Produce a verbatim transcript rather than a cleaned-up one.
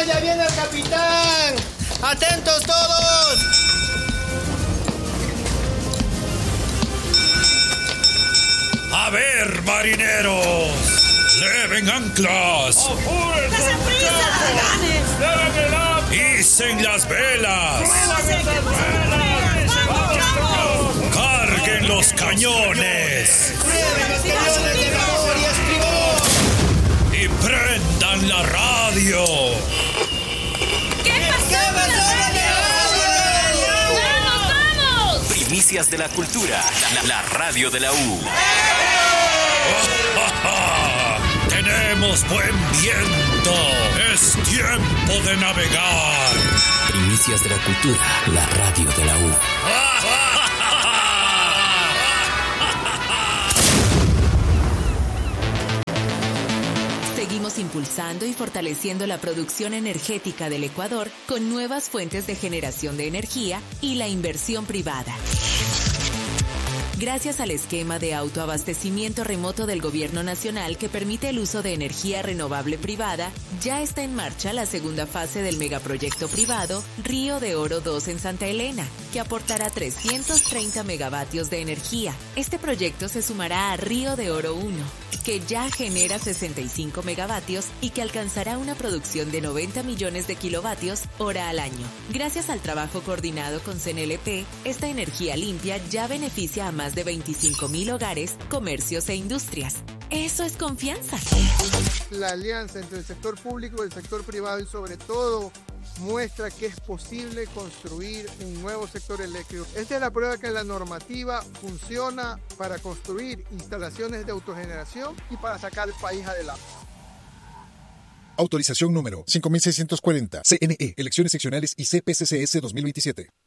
ya viene el capitán! ¡Atentos todos! A ver, marineros, ¡leven anclas! ¡Dese prisa! ¡Icen las velas! ¡Carguen los cañones! ¡Prueben los cañones de babor y estribor! ¡Y prendan la radio! ¿Qué pasó con la radio? ¡Vamos, vamos! Primicias de la cultura, la, la radio de la U. ¡Tenemos buen viento! ¡Es tiempo de navegar! Primicias de la cultura, la radio de la U. Seguimos impulsando y fortaleciendo la producción energética del Ecuador con nuevas fuentes de generación de energía y la inversión privada. Gracias al esquema de autoabastecimiento remoto del Gobierno Nacional que permite el uso de energía renovable privada, ya está en marcha la segunda fase del megaproyecto privado Río de Oro dos en Santa Elena, que aportará trescientos treinta megavatios de energía. Este proyecto se sumará a Río de Oro uno, que ya genera sesenta y cinco megavatios y que alcanzará una producción de noventa millones de kilovatios hora al año. Gracias al trabajo coordinado con C N L P, esta energía limpia ya beneficia a más de veinticinco mil hogares, comercios e industrias. Eso es confianza. La alianza entre el sector público y el sector privado y sobre todo muestra que es posible construir un nuevo sector eléctrico. Esta es la prueba que la normativa funciona para construir instalaciones de autogeneración y para sacar el país adelante. Autorización número cinco mil seiscientos cuarenta, C N E, Elecciones Seccionales y C P C C S dos mil veintisiete.